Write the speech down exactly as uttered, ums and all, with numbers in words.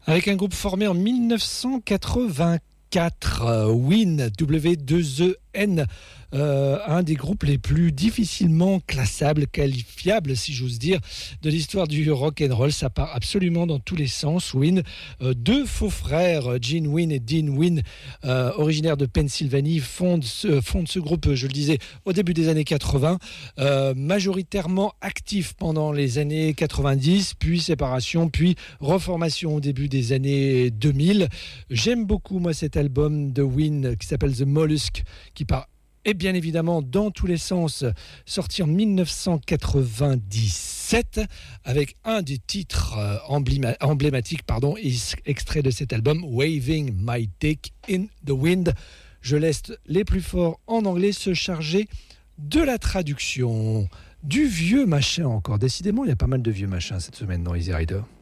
Avec un groupe formé en dix-neuf cent quatre-vingt-quatre, euh, Win, W deux E N, euh, un des groupes les plus difficilement classables, qualifiables, si j'ose dire, de l'histoire du rock and roll. Ça part absolument dans tous les sens. Win, euh, deux faux frères, Gene Win et Dean Win, euh, originaires de Pennsylvanie, fondent ce, fondent ce groupe, je le disais, au début des années quatre-vingts, euh, majoritairement actifs pendant les années quatre-vingt-dix, puis séparation, puis reformation au début des années deux mille. J'aime beaucoup, moi, cet album de Win qui s'appelle The Mollusk, qui part et bien évidemment dans tous les sens, sorti en dix-neuf cent quatre-vingt-dix-sept, avec un des titres euh, embléma- emblématiques, pardon, extrait de cet album, Waving My Dick in the Wind. Je laisse les plus forts en anglais se charger de la traduction. Du vieux machin encore. Décidément, il y a pas mal de vieux machins cette semaine dans Easy Rider.